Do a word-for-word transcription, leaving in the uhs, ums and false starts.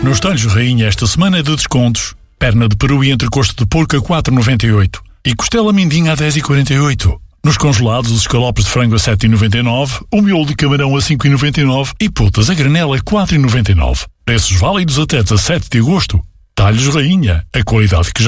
Nos talhos rainha esta semana é de descontos. Perna de peru e entrecosto de porco a quatro e noventa e oito e costela mindinha a dez e quarenta e oito. Nos congelados, os escalopes de frango a sete e noventa e nove, o miolo de camarão a cinco e noventa e nove e putas a granel a quatro e noventa e nove. Preços válidos até dezassete de agosto. Talhos rainha, a qualidade que já